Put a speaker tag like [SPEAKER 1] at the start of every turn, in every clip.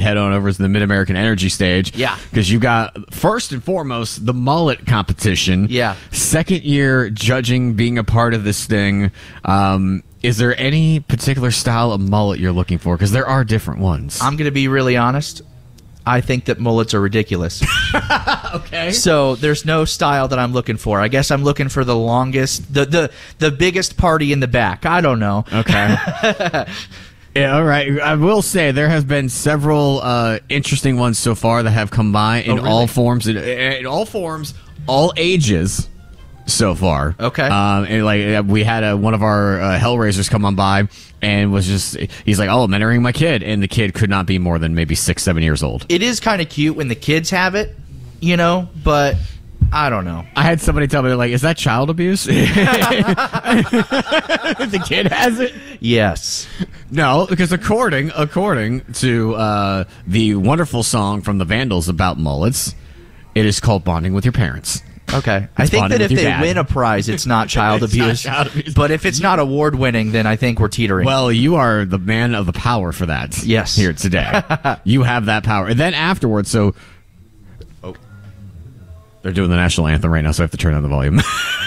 [SPEAKER 1] head on over to the Mid-American Energy Stage.
[SPEAKER 2] Yeah.
[SPEAKER 1] Because you got, first and foremost, the mullet competition.
[SPEAKER 2] Yeah.
[SPEAKER 1] Second year judging, being a part of this thing. Is there any particular style of mullet you're looking for? Because there are different ones.
[SPEAKER 2] I'm going to be really honest. I think that mullets are ridiculous.
[SPEAKER 1] Okay.
[SPEAKER 2] So there's no style that I'm looking for. I guess I'm looking for the longest, the biggest party in the back. I don't know.
[SPEAKER 1] Okay. Yeah, all right. I will say there has been several interesting ones so far that have come by in all forms, all ages. So far,
[SPEAKER 2] okay.
[SPEAKER 1] And like we had one of our Hellraisers come on by and was he's like, "Oh, I'm entering my kid," and the kid could not be more than maybe 6-7 years old.
[SPEAKER 2] It is kind of cute when the kids have it, but I don't know.
[SPEAKER 1] I had somebody tell me, like, "Is that child abuse?" The kid has it.
[SPEAKER 2] Yes.
[SPEAKER 1] No, because according to the wonderful song from the Vandals about mullets, it is called "Bonding with Your Parents."
[SPEAKER 2] Okay. I think that if they win a prize, it's not child abuse.
[SPEAKER 1] Not child abuse.
[SPEAKER 2] But if it's not award winning, then I think we're teetering.
[SPEAKER 1] Well, you are the man of the power for that.
[SPEAKER 2] Yes.
[SPEAKER 1] Here today. You have that power. And then afterwards, they're doing the national anthem right now, so I have to turn down the volume.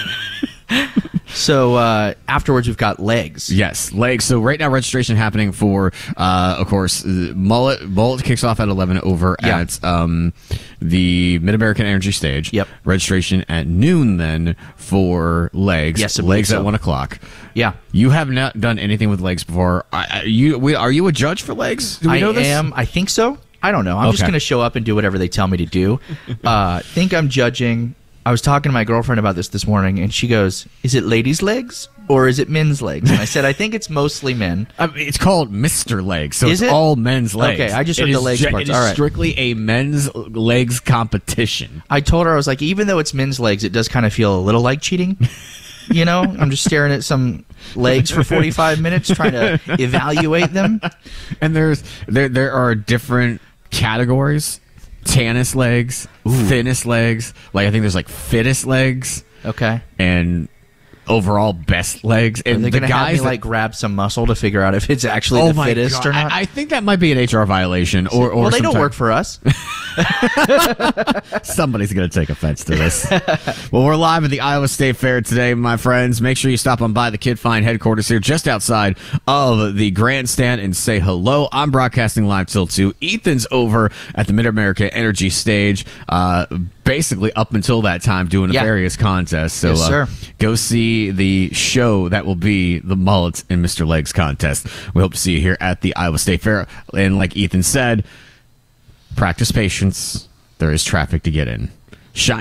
[SPEAKER 2] So afterwards, we've got legs.
[SPEAKER 1] Yes, legs. So right now, registration happening for, of course, Mullet kicks off at 11 over at the Mid-American Energy Stage.
[SPEAKER 2] Yep.
[SPEAKER 1] Registration at noon then for legs.
[SPEAKER 2] Yes,
[SPEAKER 1] legs
[SPEAKER 2] so.
[SPEAKER 1] at 1 o'clock.
[SPEAKER 2] Yeah.
[SPEAKER 1] You have not done anything with legs before. Are you a judge for legs? Do we know this?
[SPEAKER 2] I am. I think so. I don't know. I'm just going to show up and do whatever they tell me to do. Think I'm judging. I was talking to my girlfriend about this morning, and she goes, "Is it ladies' legs or is it men's legs?" And I said, "I think it's mostly men."
[SPEAKER 1] It's called Mr. Legs, so
[SPEAKER 2] Is
[SPEAKER 1] it's
[SPEAKER 2] it?
[SPEAKER 1] all men's legs.
[SPEAKER 2] Okay, I just heard the legs parts.
[SPEAKER 1] It is
[SPEAKER 2] All right.
[SPEAKER 1] strictly a men's legs competition.
[SPEAKER 2] I told her, I was like, even though it's men's legs, it does kind of feel a little like cheating. I'm just staring at some legs for 45 minutes trying to evaluate them.
[SPEAKER 1] And there are different categories. Tannest legs, thinnest legs. Like I think there's like fittest legs.
[SPEAKER 2] Okay.
[SPEAKER 1] And overall best legs. And
[SPEAKER 2] Are they
[SPEAKER 1] the
[SPEAKER 2] going to have
[SPEAKER 1] guys
[SPEAKER 2] me grab some muscle to figure out if it's actually the fittest
[SPEAKER 1] God.
[SPEAKER 2] or not?
[SPEAKER 1] I think that might be an HR violation. Or
[SPEAKER 2] they don't work for us.
[SPEAKER 1] Somebody's going to take offense to this. Well, we're live at the Iowa State Fair today, my friends. Make sure you stop on by the Kid Find headquarters here just outside of the grandstand and say hello. I'm broadcasting live till 2. Ethan's over at the Mid-America Energy Stage, basically up until that time doing various contests. So
[SPEAKER 2] yes, sir.
[SPEAKER 1] Go see the show that will be the Mullets and Mr. Legs contest. We hope to see you here at the Iowa State Fair. And like Ethan said, practice patience. There is traffic to get in.